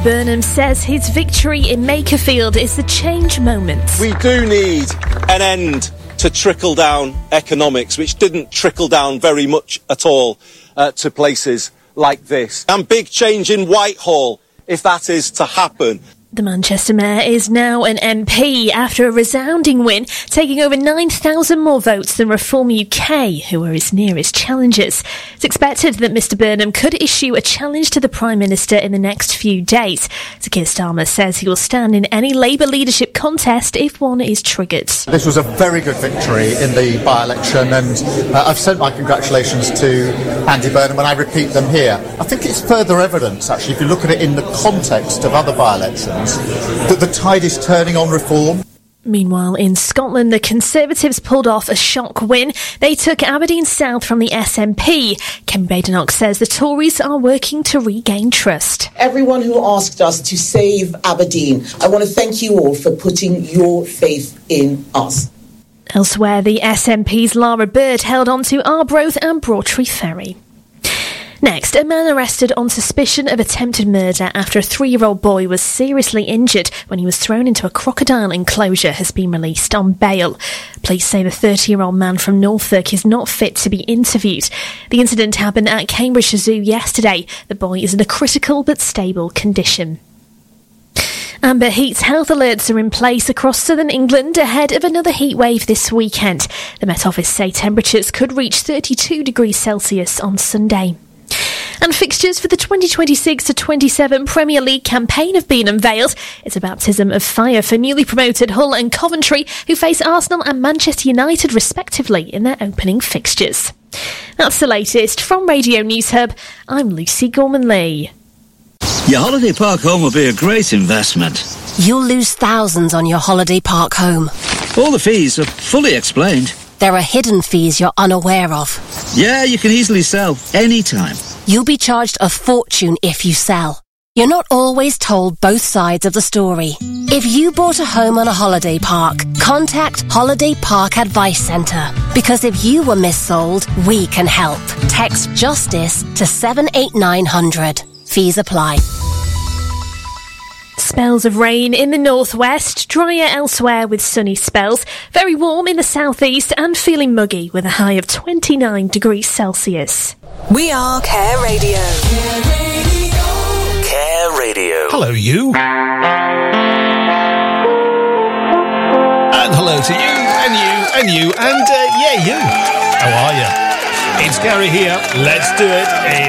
Andy Burnham says his victory in Makerfield is the change moment. We do need an end to trickle-down economics, which didn't trickle down very much at all to places like this. And big change in Whitehall, if that is to happen. The Manchester Mayor is now an MP after a resounding win, taking over 9,000 more votes than Reform UK, who were his nearest challengers. It's expected that Mr Burnham could issue a challenge to the Prime Minister in the next few days. Sir Keir Starmer says he will stand in any Labour leadership contest if one is triggered. This was a very good victory in the by-election, and I've sent my congratulations to Andy Burnham, and I repeat them here. I think it's further evidence, actually, if you look at it in the context of other by-elections, that the tide is turning on reform. Meanwhile, in Scotland, the Conservatives pulled off a shock win. They took Aberdeen South from the SNP. Ken Badenoch says the Tories are working to regain trust. Everyone who asked us to save Aberdeen, I want to thank you all for putting your faith in us. Elsewhere, the SNP's Lara Bird held on to Arbroath and Broadtree Ferry. Next, a man arrested on suspicion of attempted murder after a 3-year-old boy was seriously injured when he was thrown into a crocodile enclosure has been released on bail. Police say the 30-year-old man from Norfolk is not fit to be interviewed. The incident happened at Cambridge Zoo yesterday. The boy is in a critical but stable condition. Amber Heat's health alerts are in place across southern England ahead of another heat wave this weekend. The Met Office say temperatures could reach 32 degrees Celsius on Sunday. And fixtures for the 2026-27 Premier League campaign have been unveiled. It's a baptism of fire for newly promoted Hull and Coventry, who face Arsenal and Manchester United respectively in their opening fixtures. That's the latest from Radio News Hub. I'm Lucy Gorman-Lee. Your holiday park home will be a great investment. You'll lose thousands on your holiday park home. All the fees are fully explained. There are hidden fees you're unaware of. Yeah, you can easily sell anytime. You'll be charged a fortune if you sell. You're not always told both sides of the story. If you bought a home on a holiday park, contact Holiday Park Advice Centre. Because if you were missold, we can help. Text JUSTICE to 78900. Fees apply. Spells of rain in the northwest, drier elsewhere with sunny spells, very warm in the southeast and feeling muggy with a high of 29 degrees Celsius. We are Care Radio. Care Radio. Care Radio. Hello, you. And hello to you, and you, and you, and you. How are you? It's Gary here. Let's do it.